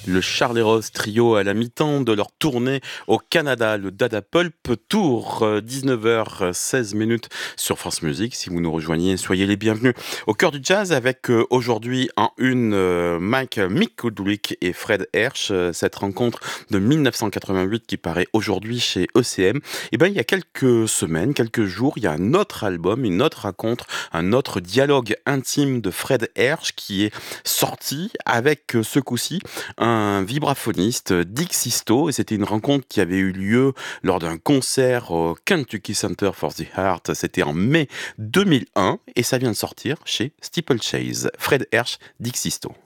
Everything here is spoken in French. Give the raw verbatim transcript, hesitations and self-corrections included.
Le Charles et Rose trio à la mi-temps de leur tournée au Canada, le Dada Pulp Tour, euh, dix-neuf heures seize minutes sur France Musique. Si vous nous rejoignez, soyez les bienvenus. Au cœur du jazz avec euh, aujourd'hui en une euh, Mike Mick Goodwick et Fred Hersch. Euh, cette rencontre de mille neuf cent quatre-vingt-huit qui paraît aujourd'hui chez E C M. Et ben il y a quelques semaines, quelques jours, il y a un autre album, une autre rencontre, un autre dialogue intime de Fred Hersch qui est sorti avec euh, ce coup-ci un vibraphoniste, Dick Sisto, et c'était une rencontre qui avait eu lieu lors d'un concert au Kentucky Center for the Heart. C'était en mai deux mille un et ça vient de sortir chez Steeplechase. Fred Hersch, Dick Sisto.